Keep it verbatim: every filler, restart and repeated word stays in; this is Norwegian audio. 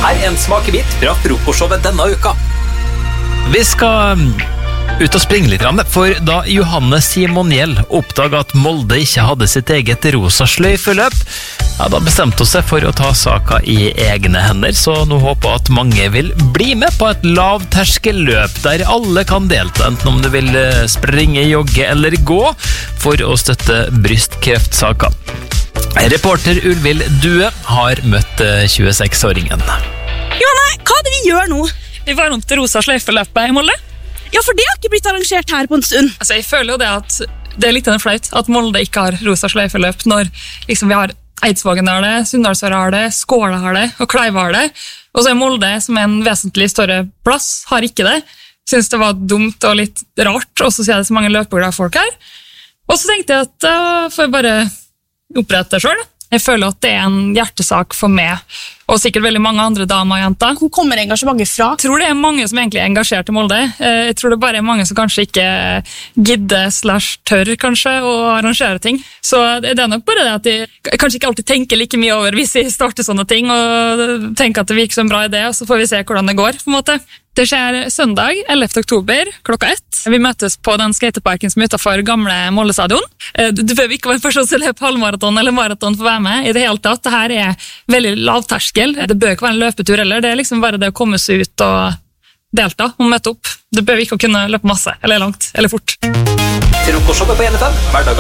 Her er en smakebit fra frokostshowet denne uka. Vi skal ut og springe litt, for da Johanne Simoniel oppdaget at Molde ikke hadde sitt eget rosa sløyfeløp, ja, da bestemte hun seg for å ta saka i egne hender, så nå håper jeg at mange vil bli med på et lavterskelløp der alle kan delta, enten om du vil springe, jogge eller gå, for å støtte brystkreftsaker. Reporter Ulvild Due har møtt tjueseks-åringen. Johanne, hva er det vi gjør nå? Vi var rundt det rosa sløyfeløpet i Molde. Ja, for det har ikke blitt arrangert her på en stund. Altså, jeg føler jo det at det er litt en flaut at Molde ikke har rosa sløyfeløp når liksom, vi har Eidsvågen har det, Sunndalsøra har det, Skåla har det, og Kleiva har det. Og så er Molde, som er en vesentlig større plass, har ikke det. Synes det var dumt og litt rart, og så sier jeg det så mange løpeglade folk her. Og så tenkte jeg at da får jeg bare opprette det selv. Jeg føler at det er en hjertesak for meg, og sikkert veldig mange andre damer og jenter. Hvor kommer engasjementet fra? Jeg tror det er mange som egentlig er engasjert i Molde. Jeg tror det bare er mange som kanskje ikke gidder slash tør kanskje å arrangere ting. Så det er nok bare det at de kanskje ikke alltid tenker like mye over hvis de starter sånne ting, og tenker at det virker som en bra idé, og så får vi se hvordan det går, på en måte. Det skjer søndag, ellevte oktober, klokka ett. Vi møtes på den skateparken som er utenfor gamle Molde stadion. Du behøver ikke være en person som løper halvmaraton eller maraton for å være med i det hele tatt. Dette er veldig lavterskel. Det bør ikke være en løpetur heller. Det er liksom bare det å komme seg ut og delta og møte opp. Du behøver ikke å kunne løpe masse, eller langt, eller fort. Frokostshowet på N F M, hverdag